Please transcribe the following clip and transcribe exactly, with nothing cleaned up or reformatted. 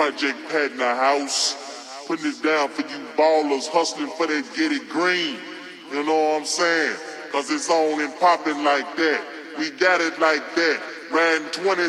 Project Pat in the house. Putting it down for you ballers hustling for that get it green. You know what I'm saying? Cause it's on and popping like that. We got it like that. Riding twenties.